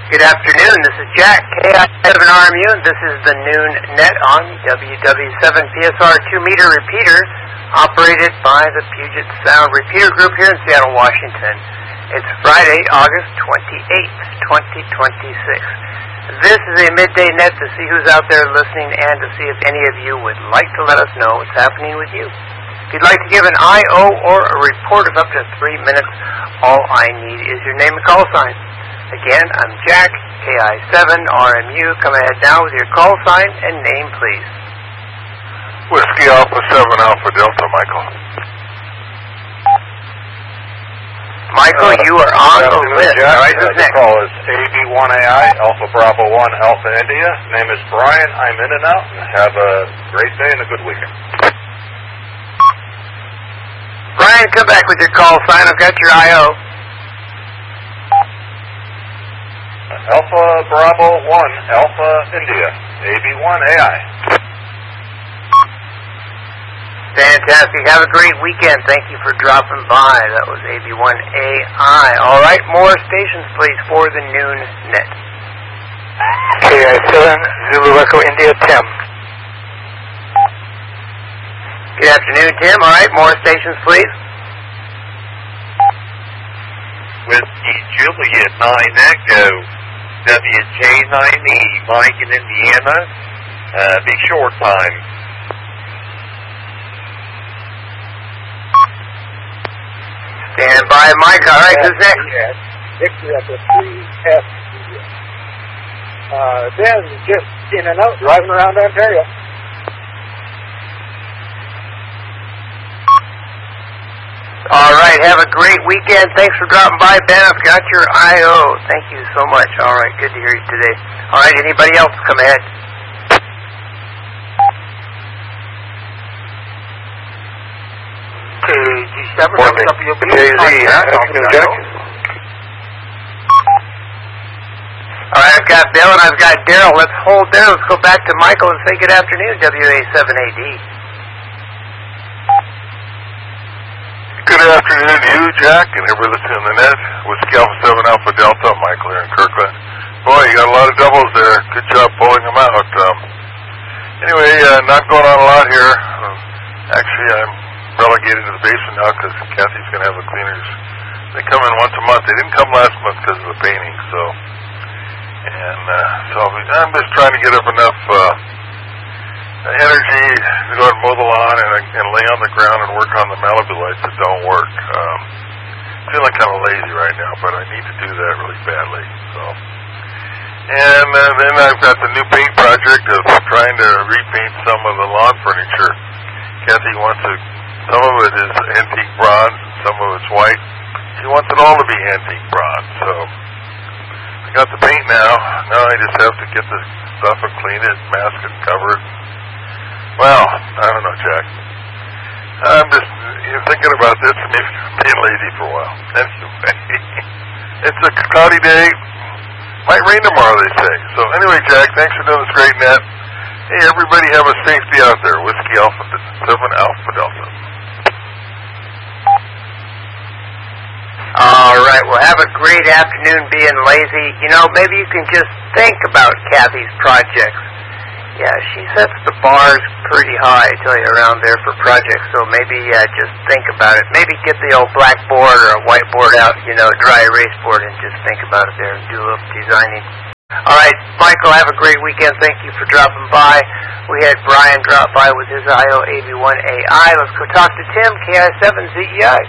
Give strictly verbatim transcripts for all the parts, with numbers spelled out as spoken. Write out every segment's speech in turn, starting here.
Good afternoon, this is Jack, K I seven R M U, and this is the Noon Net on W W seven P S R two meter repeater, operated by the Puget Sound Repeater Group here in Seattle, Washington. It's Friday, August twenty-eighth, twenty twenty-six. This is a midday net to see who's out there listening and to see if any of you would like to let us know what's happening with you. If you'd like to give an I O or a report of up to three minutes, all I need is your name and call sign. Again, I'm Jack, K I seven R M U. Come ahead now with your call sign and name, please. Whiskey Alpha seven Alpha Delta, Michael. Michael, uh, you are on the list. Jack. All right, who's uh, next? The call is A B one A I, Alpha Bravo one, Alpha India. Name is Brian. I'm in and out. And have a great day and a good weekend. Brian, come back with your call sign. I've got your I O. Alpha Bravo one, Alpha India, A B one A I. Fantastic. Have a great weekend. Thank you for dropping by. That was A B one A I. All right, more stations, please, for the Noon Net. K I seven, Zulu Echo India, Tim. Good afternoon, Tim. All right, more stations, please. Whiskey Juliet nine Echo, W J nine E, Mike in Indiana. Uh, be short time. Stand by, Mike. All right, who's next? Victor at the three F. Uh, Ben, just in and out, driving around Ontario. All right, have a great weekend. Thanks for dropping by, Ben. I've got your I O. Thank you so much. All right, good to hear you today. All right, anybody else? Come ahead. K G seven, Morning. W B. K Z, afternoon, Jack. All right, I've got Bill and I've got Daryl. Let's hold there. Let's go back to Michael and say good afternoon, W A seven A D. Good afternoon to you, Jack, and everybody listening on the net. Whiskey Alpha seven Alpha Delta, Michael here in Kirkland. Boy, you got a lot of doubles there. Good job pulling them out. Um, anyway, uh, not going on a lot here. Um, actually, I'm relegated to the basement now because Kathy's going to have the cleaners. They come in once a month. They didn't come last month because of the painting, so... And uh, so I'm just trying to get up enough uh, energy to go out and mow the lawn and, and lay on the ground and work on the Malibu lights that don't work. Um, feeling kind of lazy right now, but I need to do that really badly. So, and uh, then I've got the new paint project of trying to repaint some of the lawn furniture. Kathy wants to, some of it is antique bronze, some of it's white. She wants it all to be antique bronze, so... I got the paint now. Now I just have to get the stuff and clean it, mask it, cover it. Well, I don't know, Jack. I'm just you're thinking about this and maybe being lazy for a while. Anyway, it's a cloudy day. Might rain tomorrow, they say. So anyway, Jack, thanks for doing this great net. Hey, everybody have a safety out there. Whiskey Alpha seven Alpha Delta. All right, well, have a great afternoon being lazy. You know, maybe you can just think about Kathy's projects. Yeah, she sets the bars pretty high, I tell you, around there for projects, so maybe uh, just think about it. Maybe get the old blackboard or a whiteboard out, you know, dry erase board, and just think about it there and do a little designing. All right, Michael, have a great weekend. Thank you for dropping by. We had Brian drop by with his I O A B one A I. Let's go talk to Tim, K I seven Z E I.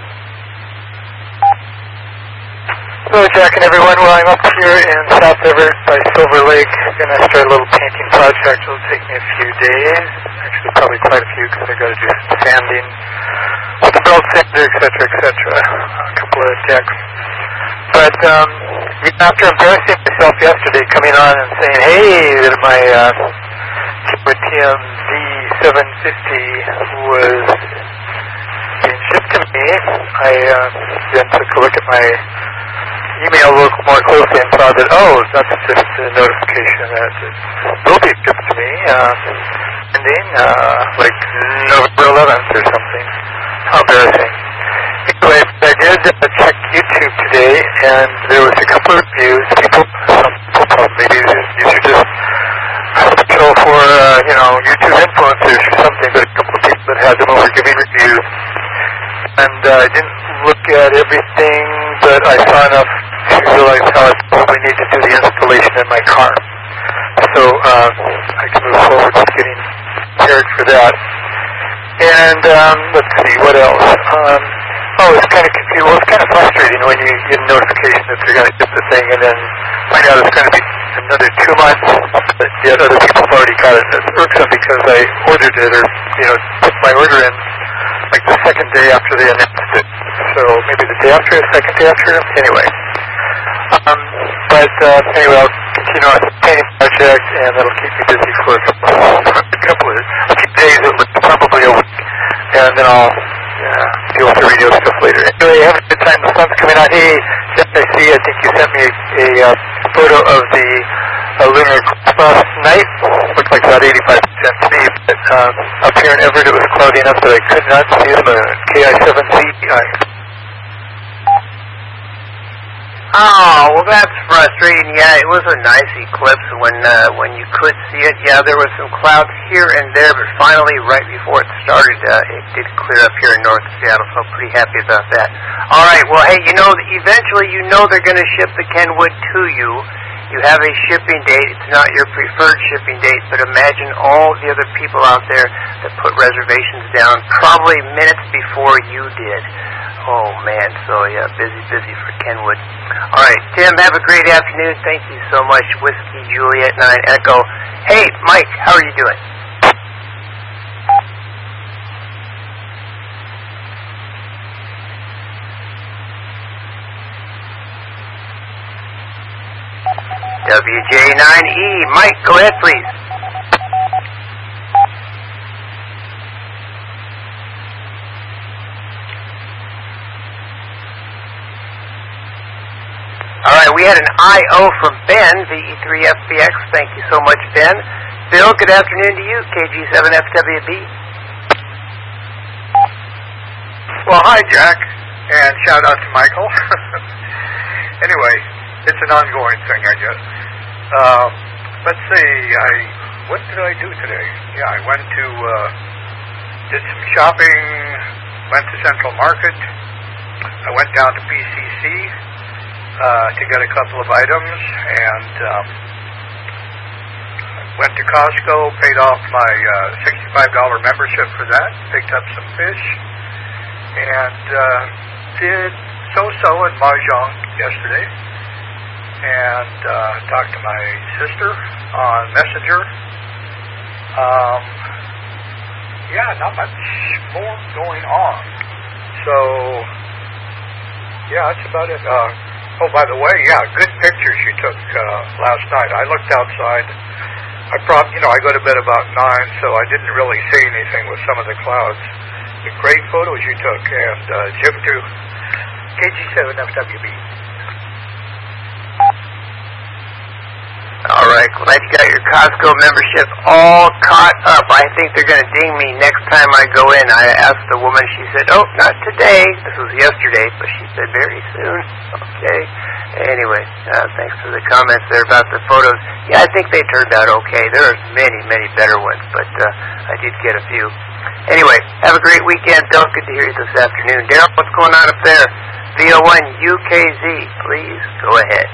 Hello, Jack and everyone. Well, I'm up here in South Everett by Silver Lake. I'm going to start a little painting project. It'll take me a few days. Actually, probably quite a few because I've got to do some sanding with the belt sander, et cetera, et cetera. A couple of decks. But um, after embarrassing myself yesterday, coming on and saying, hey, that my uh, T M Z seven fifty was being shipped to me, I uh, then took a look at my email a little more closely and saw that, oh, that's just a notification that it will be shipped to me, uh, ending, uh, like November eleventh or something. How embarrassing. Anyway, I did uh, check YouTube today, and there was a couple of reviews. People know, YouTube influencers or something, but a couple of people that had them over giving reviews. And uh, I didn't look at everything, but I saw enough to realize how I probably need to do the installation in my car. So uh, I can move forward to getting prepared for that. And um, let's see, what else? Um, oh, it's kind of confusing. Well, it's kind of frustrating when you get a notification that they're going to get the thing and then find out it's going to be another two months, but yet other people have already got it. It's irksome because I ordered it or, you know, put my order in like the second day after they announced it. So maybe the day after, the second day after, anyway. Um, but uh, anyway, I'll continue on the painting project, and that'll keep me busy for a couple, a couple of a few days, probably a week, and then I'll uh, deal with the radio stuff later. Anyway, have a good time. The sun's coming out. Hey, Jeff, I see. I think you sent me a, a uh, photo of the uh, lunar eclipse last night. Looked like about eighty-five percent to me, but uh, up here in Everett, it was cloudy enough that I could not see the moon. K I seven C I. Oh, well, that's frustrating. Yeah, it was a nice eclipse when uh, when you could see it. Yeah, there was some clouds here and there, but finally, right before it started, uh, it did clear up here in North Seattle, so I'm pretty happy about that. All right, well, hey, you know, eventually you know they're going to ship the Kenwood to you. You have a shipping date. It's not your preferred shipping date, but imagine all the other people out there that put reservations down probably minutes before you did. Oh, man, so, yeah, busy, busy for Kenwood. All right, Tim, have a great afternoon. Thank you so much. Whiskey Juliet nine Echo. Hey, Mike, how are you doing? W J nine E. Mike, go ahead, please. All right, we had an I O from Ben, V E three F B X. Thank you so much, Ben. Bill, good afternoon to you, K G seven F W B. Well, hi, Jack, and shout out to Michael. Anyway, it's an ongoing thing, I guess. Uh, let's see, I what did I do today? Yeah, I went to, uh, did some shopping, went to Central Market. I went down to P C C. Uh, to get a couple of items, and um, went to Costco, paid off my uh, sixty-five dollar membership for that, picked up some fish, and uh, did so-so in Mahjong yesterday, and uh, talked to my sister on Messenger. Um, yeah, not much more going on. So, yeah, that's about it. Uh, Oh, by the way, yeah, good pictures you took uh, last night. I looked outside. I prob- you know, I go to bed about nine, so I didn't really see anything with some of the clouds. The great photos you took, and uh, Jim too. K G seven F W B. All right, glad you got your Costco membership all caught up. I think they're going to ding me next time I go in. I asked the woman, she said, oh, not today. This was yesterday, but she said very soon. Okay. Anyway, uh, thanks for the comments there about the photos. Yeah, I think they turned out okay. There are many, many better ones, but uh, I did get a few. Anyway, have a great weekend. Bill, good to hear you this afternoon. Daryl, what's going on up there? V O one U K Z, please go ahead.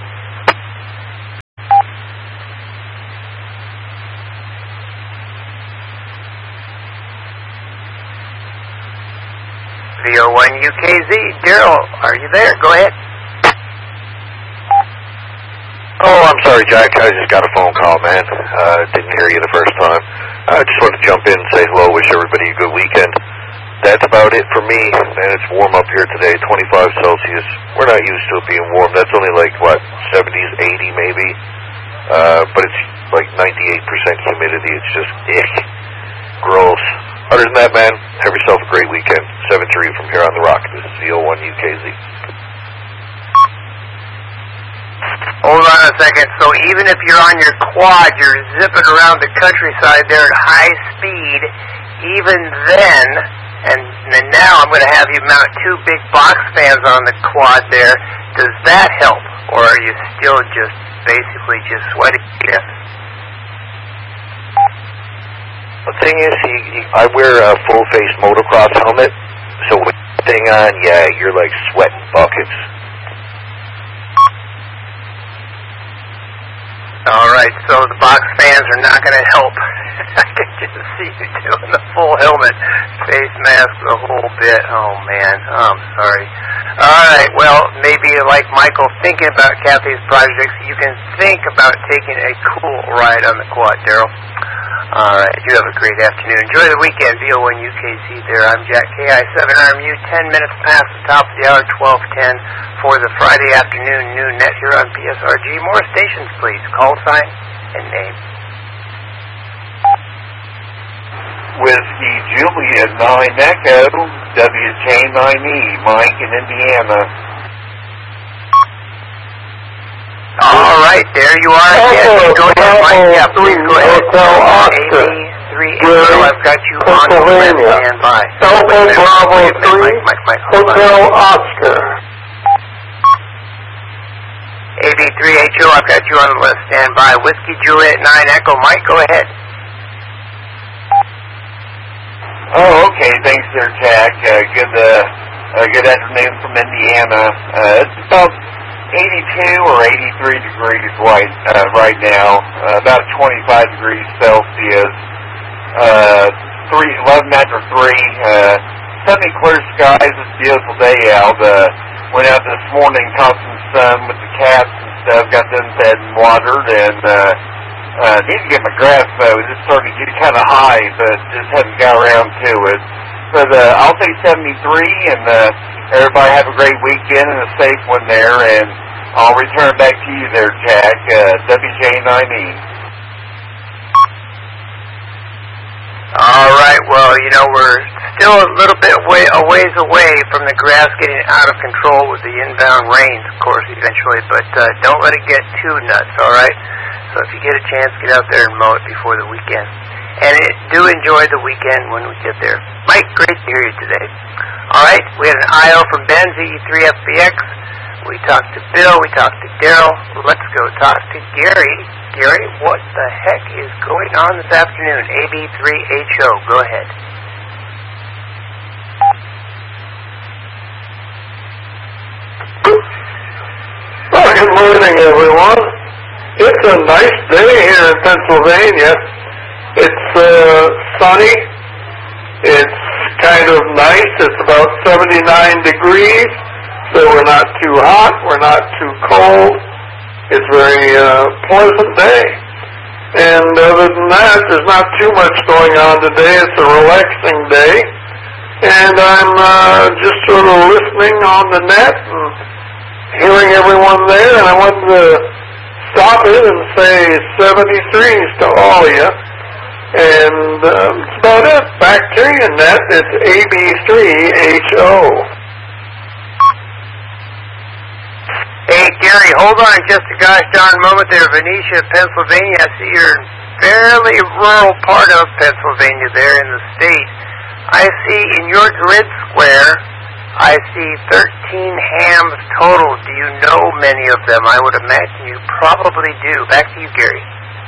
V O one U K Z. Daryl, are you there? Go ahead. Oh, I'm sorry, Jack. I just got a phone call, man. Uh, didn't hear you the first time. I just wanted to jump in and say hello, wish everybody a good weekend. That's about it for me, and it's warm up here today, twenty-five Celsius. We're not used to it being warm. That's only like, what, seventies, eighty maybe? Uh, but it's like ninety-eight percent humidity. It's just, ick. Gross. Other than that, man, have yourself a great weekend. seven three from here on the rock. This is V O one U K Z. Hold on a second. So even if you're on your quad, you're zipping around the countryside there at high speed, even then, and, and now I'm going to have you mount two big box fans on the quad there. Does that help? Or are you still just basically just sweating? The thing is, he, he, I wear a full-face motocross helmet, so with the thing on, yeah, you're like sweating buckets. All right, so the box fans are not going to help. I can just see you doing the full helmet, face mask, the whole bit. Oh, man, oh, I'm sorry. All right, well, maybe like Michael thinking about Kathy's projects, you can think about taking a cool ride on the quad, Daryl. All right, you have a great afternoon. Enjoy the weekend, V O one U K Z there. I'm Jack K I seven R M U, ten minutes past the top of the hour, twelve ten for the Friday afternoon noon net here on P S R G. More stations, please. Call sign and name. Whiskey Juliet nine Echo, W J nine E, Mike in Indiana. All right, there you are again. Go ahead, Mike. Yeah, please go ahead. A B three Echo, I've got you on the list. Stand by. Alpha Bravo three, Mike, Mike, Hotel Oscar. A B three H O, I've got you on the list. Stand by. Whiskey Juliet nine Echo, Mike, go ahead. Oh, okay. Thanks, there, Jack. Uh, good, uh, uh, good afternoon from Indiana. Uh, it's about eighty-two or eighty-three degrees right uh, right now. Uh, about twenty-five degrees Celsius. Uh, three eleven after three. Uh, sunny, clear skies. It's a beautiful day out. Uh, went out this morning, caught some sun with the cats and stuff. Got them fed and watered, and uh, Uh, need to get my grass though. It's starting to get kind of high, but just haven't got around to it. But uh, I'll say seventy-three, and uh, everybody have a great weekend and a safe one there. And I'll return back to you there, Jack. Uh, W J nine E. All right. Well, you know we're still a little bit way a ways away from the grass getting out of control with the inbound rains, of course, eventually. But uh, don't let it get too nuts. All right. So if you get a chance, get out there and mow it before the weekend. And it, do enjoy the weekend when we get there. Mike, great to hear you today. All right, we had an I O from Ben, Z E three F B X. We talked to Bill. We talked to Daryl. Let's go talk to Gary. Gary, what the heck is going on this afternoon? A B three H O, go ahead. Well, good morning, everyone. It's a nice day here in Pennsylvania. It's uh, sunny. It's kind of nice. It's about seventy-nine degrees, so we're not too hot. We're not too cold. It's a very uh, pleasant day. And other than that, there's not too much going on today. It's a relaxing day. And I'm uh, just sort of listening on the net and hearing everyone there. And I wanted to stop in and say seventy-threes to all of you. And um, that's about it. Back to you, Net. It's A B three H O. Hey, Gary, hold on just a gosh darn moment there. Venetia, Pennsylvania. I see you're in a fairly rural part of Pennsylvania there in the state. I see in your grid square, I see thirteen hams total. Do you know many of them? I would imagine you probably do. Back to you, Gary.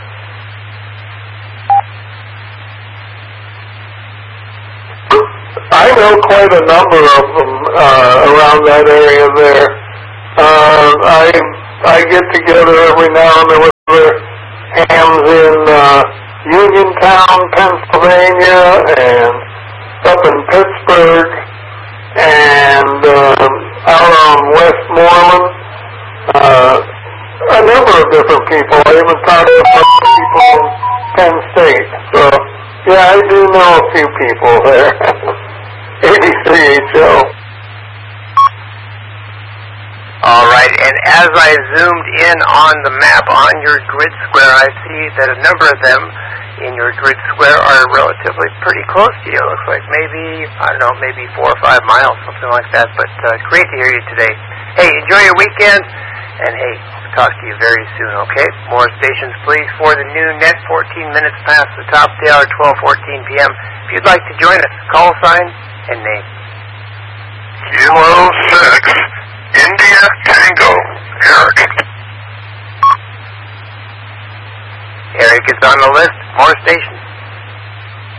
I know quite a number of them uh, around that area there. Uh, I I get together every now and then with the hams in uh, Uniontown, Pennsylvania, and up in Pittsburgh, and um, out on Westmoreland. Uh, a number of different people. I even talked to some people in Penn State. So, yeah, I do know a few people there. eighty-three H O. All right, and as I zoomed in on the map on your grid square, I see that a number of them in your grid square are relatively pretty close to you. It looks like maybe, I don't know, maybe four or five miles, something like that. But uh, great to hear you today. Hey, enjoy your weekend, and hey, we'll talk to you very soon, okay? More stations, please, for the noon net, fourteen minutes past the top of the hour, twelve fourteen p m If you'd like to join us, call sign and name. Kilo six, India Tango, Eric. Eric is on the list. More stations.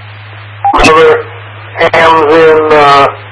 other hams in uh,